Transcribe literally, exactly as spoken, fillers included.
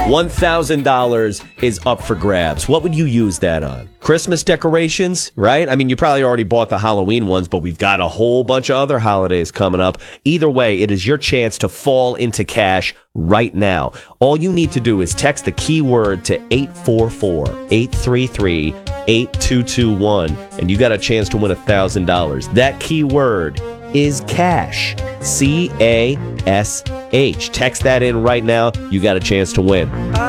one thousand dollars is up for grabs. What would you use that on? Christmas decorations, right? I mean, you probably already bought the Halloween ones, but we've got a whole bunch of other holidays coming up. Either way, it is your chance to fall into cash right now. All you need to do is text the keyword to eight four four, eight three three, eight two two one, and you got a chance to win one thousand dollars. That keyword is cash. C A S H. Text that in right now. You got a chance to win.